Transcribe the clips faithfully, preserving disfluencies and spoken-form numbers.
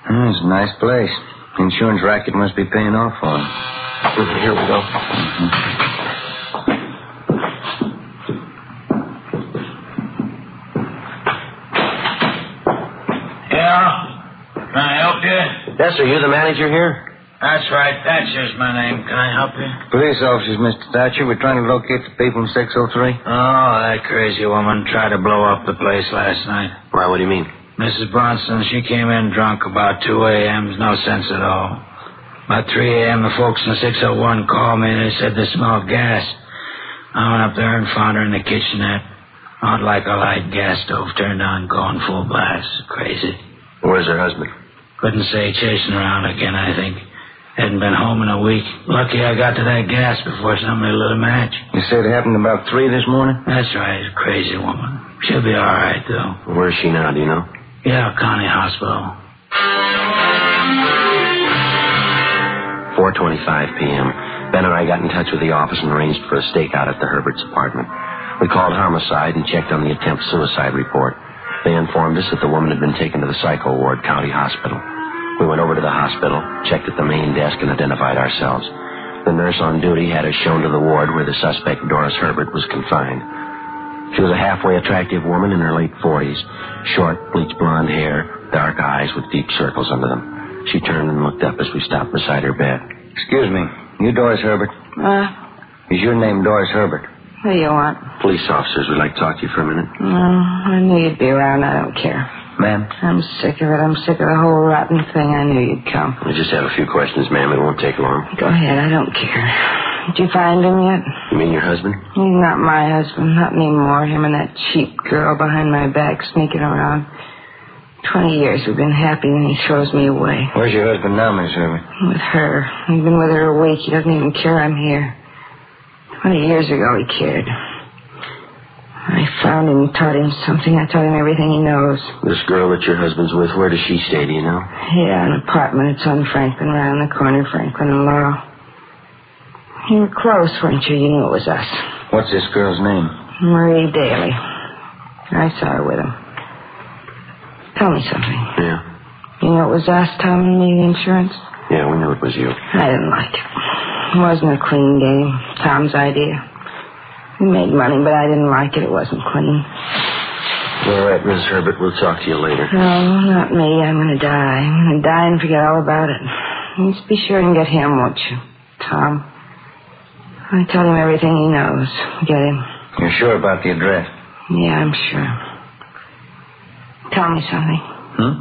Mm, it's a nice place. The insurance racket must be paying off for him. Here we go. Mm-hmm. Can I help you? Yes, sir. You the manager here? That's right. Thatcher's my name. Can I help you? Police officers, Mister Thatcher. We're trying to locate the people in six oh three. Oh, that crazy woman tried to blow up the place last night. Why, what do you mean? Missus Bronson, she came in drunk about two a.m. No sense at all. About three a.m., the folks in six oh one called me and they said they smelled gas. I went up there and found her in the kitchenette. Out like a light gas stove turned on, going full blast. Crazy. Where's her husband? Couldn't say, chasing around again, I think. Hadn't been home in a week. Lucky I got to that gas before somebody lit a match. You said it happened about three this morning? That's right. Crazy woman. She'll be all right, though. Where is she now, do you know? Yeah, County Hospital. four twenty-five p.m. Ben and I got in touch with the office and arranged for a stakeout at the Herberts' apartment. We called homicide and checked on the attempt suicide report. They informed us that the woman had been taken to the psycho ward, County Hospital. We went over to the hospital, checked at the main desk, and identified ourselves. The nurse on duty had us shown to the ward where the suspect, Doris Herbert, was confined. She was a halfway attractive woman in her late forties, short, bleached blonde hair, dark eyes with deep circles under them. She turned and looked up as we stopped beside her bed. Excuse me, you Doris Herbert? Uh, Is your name Doris Herbert? what do you want? Police officers would like to talk to you for a minute. No, I knew you'd be around. I don't care. Ma'am? I'm sick of it. I'm sick of the whole rotten thing. I knew you'd come. We just have a few questions, ma'am. It won't take long. Go ahead. I don't care. Did you find him yet? You mean your husband? He's not my husband. Not anymore. Him and that cheap girl behind my back sneaking around. Twenty years we've been happy, and he throws me away. Where's your husband now, Miss Herbert? With her. He's been with her a week. He doesn't even care I'm here. Twenty years ago he cared. I found him and taught him something. I taught him everything he knows. This girl that your husband's with, where does she stay, do you know? Yeah, an apartment. It's on Franklin, right on the corner, Franklin and Laurel. You were close, weren't you? You knew it was us. What's this girl's name? Marie Daly. I saw her with him. Tell me something. Yeah. You know it was us, Tom and me, the insurance? Yeah, we knew it was you. I didn't like it. It wasn't a clean game. Tom's idea. We made money, but I didn't like it. It wasn't clean. All right, Miss Herbert, we'll talk to you later. No, not me. I'm going to die. I'm going to die and forget all about it. You just be sure and get him, won't you, Tom? I tell him everything he knows. Get him. You're sure about the address? Yeah, I'm sure. Tell me something. Hmm?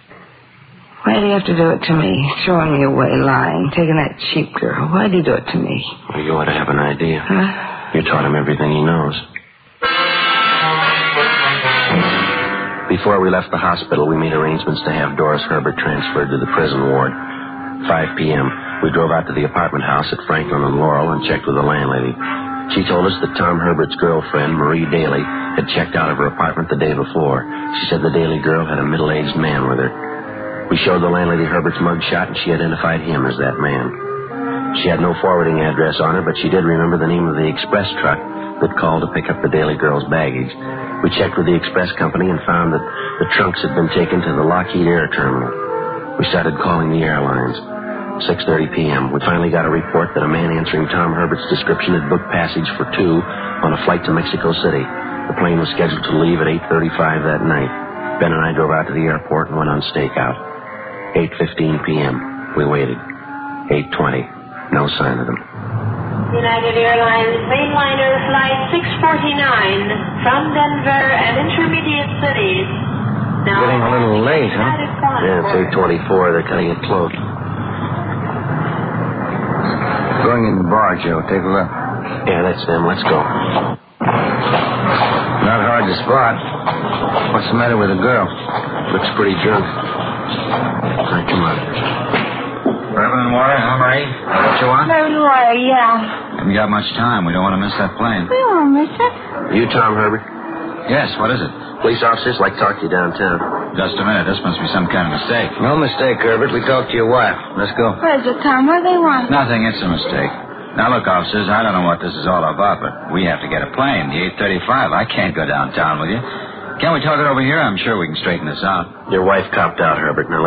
Why do you have to do it to me? Throwing me away, lying, taking that cheap girl. Why do you do it to me? Well, you ought to have an idea. Huh? You taught him everything he knows. Before we left the hospital, we made arrangements to have Doris Herbert transferred to the prison ward. five p.m., we drove out to the apartment house at Franklin and Laurel and checked with the landlady. She told us that Tom Herbert's girlfriend, Marie Daly, had checked out of her apartment the day before. She said the Daly girl had a middle-aged man with her. We showed the landlady Herbert's mugshot, and she identified him as that man. She had no forwarding address on her, but she did remember the name of the express truck that called to pick up the Daly girl's baggage. We checked with the express company and found that the trunks had been taken to the Lockheed Air Terminal. We started calling the airlines. six thirty p.m., we finally got a report that a man answering Tom Herbert's description had booked passage for two on a flight to Mexico City. The plane was scheduled to leave at eight thirty-five that night. Ben and I drove out to the airport and went on stakeout. eight fifteen p.m., we waited. eight twenty. No sign of them. United Airlines mainliner flight six forty-nine from Denver and intermediate cities. Now Getting a little late, huh? Yeah, it's eight twenty-four. They're cutting it close. Going in the bar, Joe. Take a look. Yeah, that's them. Let's go. Not hard to spot. What's the matter with the girl? Looks pretty drunk. All right, come on. Bourbon and water, huh, Marie? What you want? Bourbon and water, yeah. Haven't got much time. We don't want to miss that plane. We won't miss it. You Tom Herbert? Yes, what is it? Police officers like to talk to you downtown. Just a minute. This must be some kind of mistake. No mistake, Herbert. We talked to your wife. Let's go. Where's it, Tom? What do they want? Nothing. It's a mistake. Now, look, officers, I don't know what this is all about, but we have to get a plane, the eight thirty-five. I can't go downtown with you. Can't we talk it over here? I'm sure we can straighten this out. Your wife copped out, Herbert. Now,